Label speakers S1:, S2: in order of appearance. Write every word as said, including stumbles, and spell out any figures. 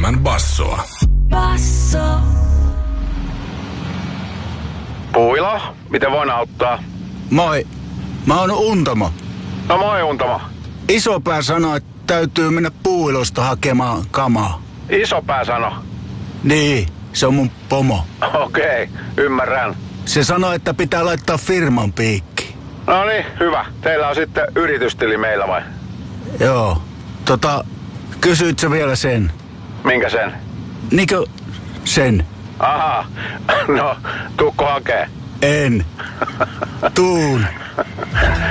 S1: Elämän bassoa.
S2: Basso.
S3: Puilo, miten voin auttaa?
S4: Moi, mä oon Untamo.
S3: No moi Untamo.
S4: Isopää sanoi, että täytyy mennä Puuilosta hakemaan kamaa.
S3: Isopää sano.
S4: Niin, se on mun pomo.
S3: Okei, okay, ymmärrän.
S4: Se sanoi, että pitää laittaa firman piikki.
S3: No niin, hyvä. Teillä on sitten yritystili meillä vai?
S4: Joo, tota, kysyit sä vielä sen?
S3: Minkä sen?
S4: Niinkö sen?
S3: Aha, no, tuukko hakee?
S4: En. Tuun.